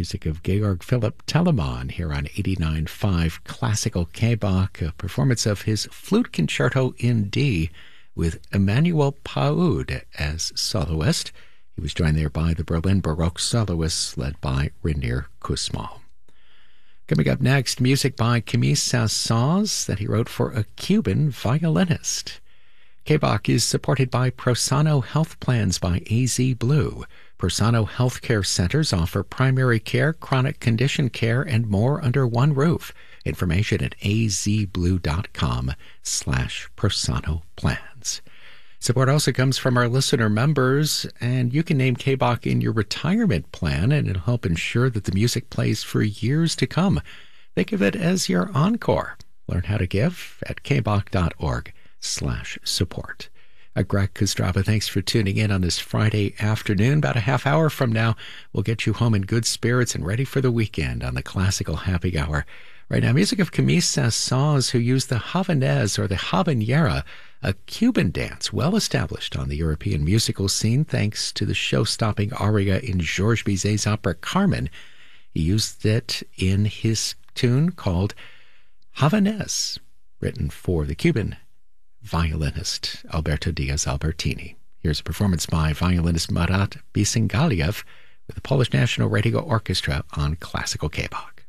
Music of Georg Philipp Telemann here on 89.5 Classical K-Bach, a performance of his Flute Concerto in D with Emmanuel Paud as soloist. He was joined there by the Berlin Baroque soloists led by Rainier Kussmaul. Coming up next, music by Camille Saint-Saëns that he wrote for a Cuban violinist. K-Bach is supported by Prosano Health Plans by AZ Blue. Prosano Healthcare Centers offer primary care, chronic condition care, and more under one roof. Information at azblue.com/Prosano Plans. Support also comes from our listener members, and you can name K-Bach in your retirement plan, and it'll help ensure that the music plays for years to come. Think of it as your encore. Learn how to give at kbach.org/support. Greg Kostraba, thanks for tuning in on this Friday afternoon. About a half hour from now, we'll get you home in good spirits and ready for the weekend on the Classical Happy Hour. Right now, music of Camille Saint-Saëns, who used the Havanaise or the habanera, a Cuban dance well established on the European musical scene thanks to the show-stopping aria in Georges Bizet's opera Carmen. He used it in his tune called Havanaise, written for the Cuban violinist Alberto Diaz Albertini. Here's a performance by violinist Marat Bisengaliev with the Polish National Radio Orchestra on Classical K-Bach.